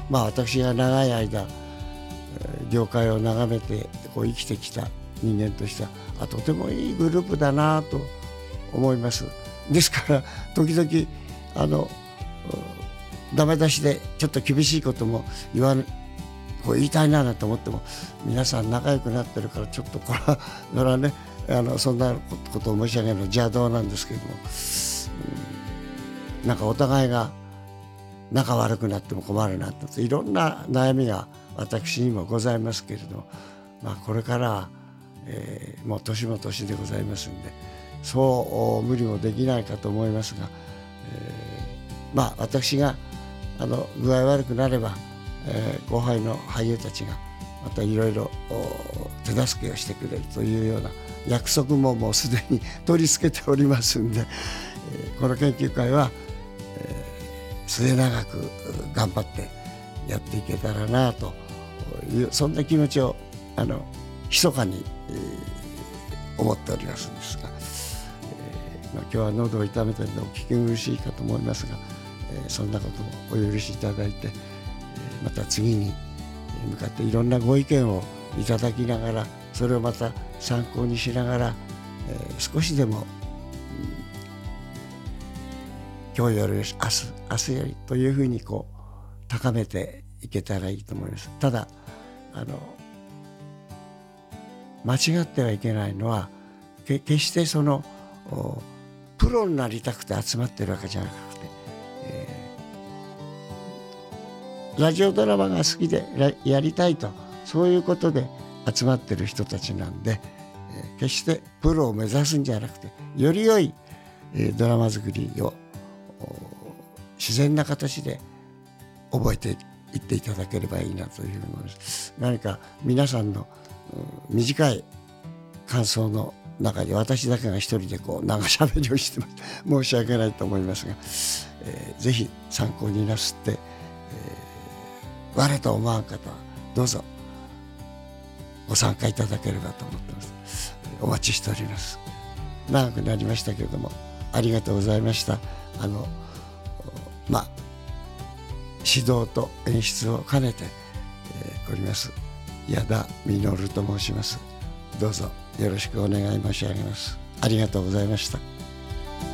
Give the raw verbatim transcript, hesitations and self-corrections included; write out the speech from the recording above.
まあ私が長い間業界を眺めてこう生きてきた人間としてはあとてもいいグループだなと思います。ですから時々あのダメ出しでちょっと厳しいことも言わこう言いたいなと思っても皆さん仲良くなってるからちょっとこれはこれはねあのそんなことを申し上げるのは邪道なんですけれども、うん、なんかお互いが仲悪くなっても困るなといろんな悩みが私にもございますけれども、まあ、これからは、えー、もう年も年でございますんでそう無理もできないかと思いますが、えー、まあ私があの具合悪くなれば、えー、後輩の俳優たちがまたいろいろ手助けをしてくれるというような約束ももうすでに取り付けておりますんで、えー、この研究会は、えー、末永く頑張ってやっていけたらなというそんな気持ちをあの密かに、えー、思っておりますんですが、えーまあ、今日は喉を痛めてるのでお聞き苦しいかと思いますが、えー、そんなこともお許しいただいて、えー、また次に向かっていろんなご意見をいただきながらそれをまた参考にしながら、えー、少しでも、うん、今日より明日、明日よりというふうにこう高めていけたらいいと思います。ただあの間違ってはいけないのはけ決してそのプロになりたくて集まってるわけじゃなくて、えー、ラジオドラマが好きでやりたいとそういうことで集まってる人たちなんで、えー、決してプロを目指すんじゃなくてより良い、えー、ドラマ作りを自然な形で覚えていっていただければいいなというふうに思います。何か皆さんの、うん、短い感想の中で私だけが一人でこう長しゃべりをしてます申し訳ないと思いますが、えー、ぜひ参考になすって、えー、我と思わん方はどうぞご参加いただければと思ってます。お待ちしております。長くなりましたけれどもありがとうございました。あのまあ指導と演出を兼ねて、えー、おります矢田実と申します。どうぞよろしくお願い申し上げます。ありがとうございました。